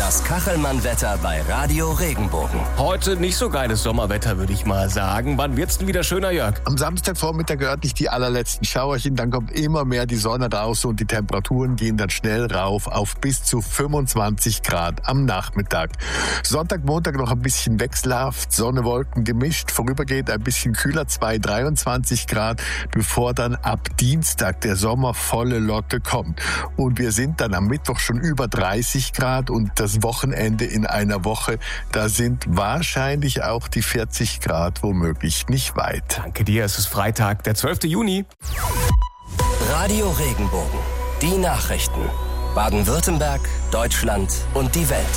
Das Kachelmann-Wetter bei Radio Regenbogen. Heute nicht so geiles Sommerwetter, würde ich mal sagen. Wann wird's denn wieder schöner, Jörg? Am Samstagvormittag örtlich die allerletzten Schauerchen, dann kommt immer mehr die Sonne raus und die Temperaturen gehen dann schnell rauf auf bis zu 25 Grad am Nachmittag. Sonntag, Montag noch ein bisschen wechselhaft, Sonne, Wolken gemischt, vorübergehend ein bisschen kühler, 23 Grad, bevor dann ab Dienstag der Sommer volle Lotte kommt. Und wir sind dann am Mittwoch schon über 30 Grad und das Wochenende in einer Woche, da sind wahrscheinlich auch die 40 Grad womöglich nicht weit. Danke dir, es ist Freitag, der 12. Juni. Radio Regenbogen. Die Nachrichten. Baden-Württemberg, Deutschland und die Welt.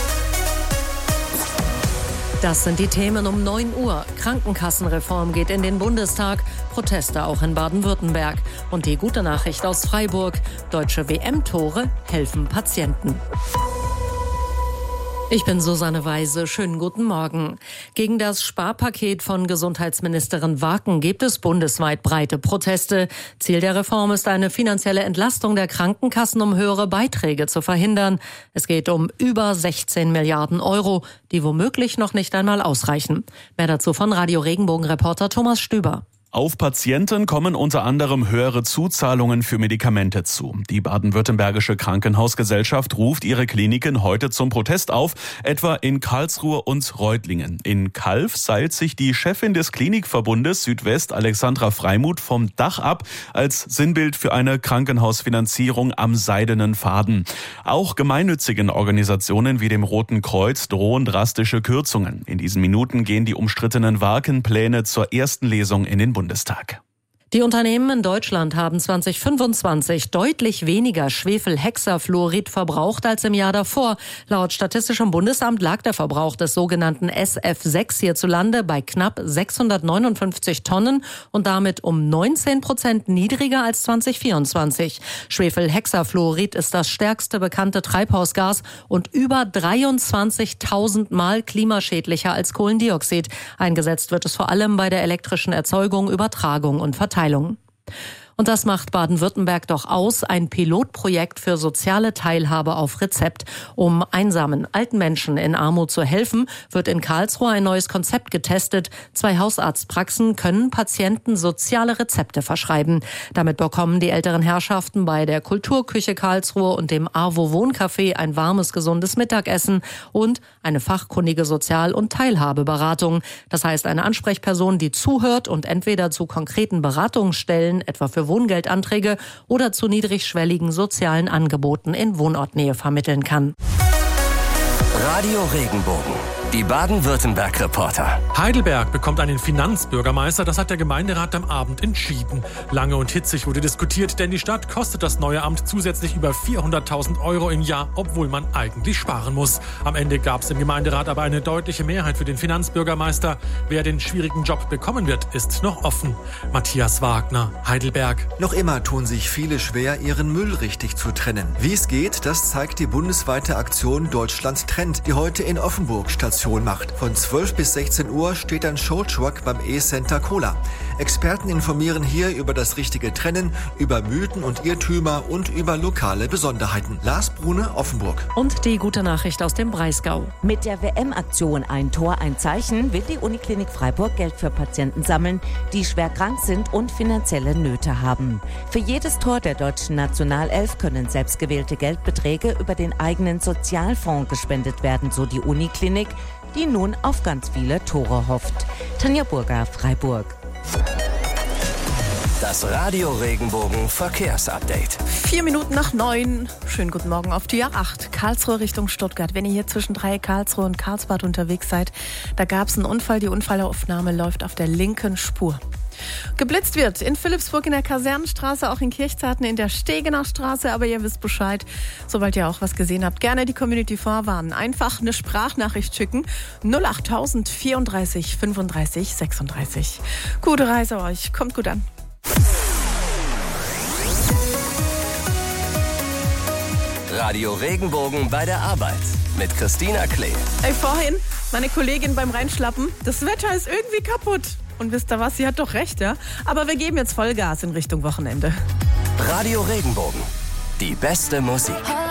Das sind die Themen um 9 Uhr. Krankenkassenreform geht in den Bundestag, Proteste auch in Baden-Württemberg. Und die gute Nachricht aus Freiburg: deutsche WM-Tore helfen Patienten. Ich bin Susanne Weise. Schönen guten Morgen. Gegen das Sparpaket von Gesundheitsministerin Waken gibt es bundesweit breite Proteste. Ziel der Reform ist eine finanzielle Entlastung der Krankenkassen, um höhere Beiträge zu verhindern. Es geht um über 16 Milliarden Euro, die womöglich noch nicht einmal ausreichen. Mehr dazu von Radio Regenbogen-Reporter Thomas Stüber. Auf Patienten kommen unter anderem höhere Zuzahlungen für Medikamente zu. Die baden-württembergische Krankenhausgesellschaft ruft ihre Kliniken heute zum Protest auf, etwa in Karlsruhe und Reutlingen. In Calw seilt sich die Chefin des Klinikverbundes Südwest, Alexandra Freimuth, vom Dach ab als Sinnbild für eine Krankenhausfinanzierung am seidenen Faden. Auch gemeinnützigen Organisationen wie dem Roten Kreuz drohen drastische Kürzungen. In diesen Minuten gehen die umstrittenen Waken-Pläne zur ersten Lesung in den Bundestag. Die Unternehmen in Deutschland haben 2025 deutlich weniger Schwefelhexafluorid verbraucht als im Jahr davor. Laut Statistischem Bundesamt lag der Verbrauch des sogenannten SF6 hierzulande bei knapp 659 Tonnen und damit um 19% niedriger als 2024. Schwefelhexafluorid ist das stärkste bekannte Treibhausgas und über 23.000 Mal klimaschädlicher als Kohlendioxid. Eingesetzt wird es vor allem bei der elektrischen Erzeugung, Übertragung und Verteilung. Und das macht Baden-Württemberg doch aus, ein Pilotprojekt für soziale Teilhabe auf Rezept. Um einsamen alten Menschen in Armut zu helfen, wird in Karlsruhe ein neues Konzept getestet. 2 Hausarztpraxen können Patienten soziale Rezepte verschreiben. Damit bekommen die älteren Herrschaften bei der Kulturküche Karlsruhe und dem AWO Wohncafé ein warmes, gesundes Mittagessen und eine fachkundige Sozial- und Teilhabeberatung. Das heißt, eine Ansprechperson, die zuhört und entweder zu konkreten Beratungsstellen, etwa für Wohngeldanträge oder zu niedrigschwelligen sozialen Angeboten in Wohnortnähe vermitteln kann. Radio Regenbogen. Die Baden-Württemberg-Reporter. Heidelberg bekommt einen Finanzbürgermeister, das hat der Gemeinderat am Abend entschieden. Lange und hitzig wurde diskutiert, denn die Stadt kostet das neue Amt zusätzlich über 400.000 Euro im Jahr, obwohl man eigentlich sparen muss. Am Ende gab es im Gemeinderat aber eine deutliche Mehrheit für den Finanzbürgermeister. Wer den schwierigen Job bekommen wird, ist noch offen. Matthias Wagner, Heidelberg. Noch immer tun sich viele schwer, ihren Müll richtig zu trennen. Wie es geht, das zeigt die bundesweite Aktion Deutschland trennt, die heute in Offenburg Station macht. Von 12 bis 16 Uhr steht ein Showtruck beim E-Center Cola. Experten informieren hier über das richtige Trennen, über Mythen und Irrtümer und über lokale Besonderheiten. Lars Brune, Offenburg. Und die gute Nachricht aus dem Breisgau. Mit der WM-Aktion Ein Tor, ein Zeichen will die Uniklinik Freiburg Geld für Patienten sammeln, die schwer krank sind und finanzielle Nöte haben. Für jedes Tor der deutschen Nationalelf können selbstgewählte Geldbeträge über den eigenen Sozialfonds gespendet werden, so die Uniklinik, die nun auf ganz viele Tore hofft. Tanja Burger, Freiburg. Das Radio Regenbogen Verkehrsupdate. 4 Minuten nach 9. Schönen guten Morgen auf die A8. Karlsruhe Richtung Stuttgart. Wenn ihr hier zwischen Karlsruhe und Karlsbad unterwegs seid, da gab es einen Unfall. Die Unfallaufnahme läuft auf der linken Spur. Geblitzt wird in Philippsburg in der Kasernenstraße, auch in Kirchzarten in der Stegener Straße, aber ihr wisst Bescheid, sobald ihr auch was gesehen habt, gerne die Community vorwarnen. Einfach eine Sprachnachricht schicken, 08000 34 35 36. Gute Reise euch, kommt gut an. Radio Regenbogen bei der Arbeit mit Christina Klee. Ey, vorhin, meine Kollegin beim Reinschlappen, das Wetter ist irgendwie kaputt. Und wisst ihr was, sie hat doch recht, ja? Aber wir geben jetzt Vollgas in Richtung Wochenende. Radio Regenbogen, die beste Musik.